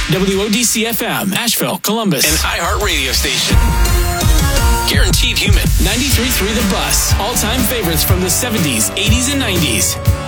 WODC-FM, Asheville, Columbus. An iHeart radio station. Guaranteed human. 93.3 The Bus. All-time favorites from the 70s, 80s, and 90s.